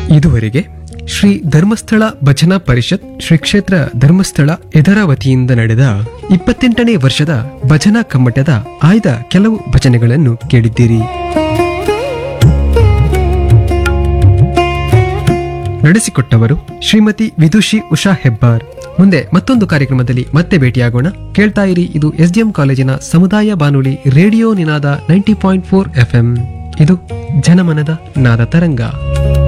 ಇದುವರೆಗೆ ಶ್ರೀ ಧರ್ಮಸ್ಥಳ ಭಜನಾ ಪರಿಷತ್ ಶ್ರೀ ಕ್ಷೇತ್ರ ಧರ್ಮಸ್ಥಳ ಇದರ ವತಿಯಿಂದ ನಡೆದ 28ನೇ ವರ್ಷದ ಭಜನಾ ಕಮ್ಮಟದ ಆಯ್ದ ಕೆಲವು ಭಜನೆಗಳನ್ನು ಕೇಳಿದ್ದೀರಿ. ನಡೆಸಿಕೊಟ್ಟವರು ಶ್ರೀಮತಿ ವಿದುಷಿ ಉಷಾ ಹೆಬ್ಬಾರ್. ಮುಂದೆ ಮತ್ತೊಂದು ಕಾರ್ಯಕ್ರಮದಲ್ಲಿ ಮತ್ತೆ ಭೇಟಿಯಾಗೋಣ. ಕೇಳ್ತಾ ಇರಿ, ಇದು SDM ಕಾಲೇಜಿನ ಸಮುದಾಯ ಬಾನುಲಿ ರೇಡಿಯೋ ನಿನಾದ 90.4 FM. ಇದು ಜನಮನದ ನಾದ ತರಂಗ.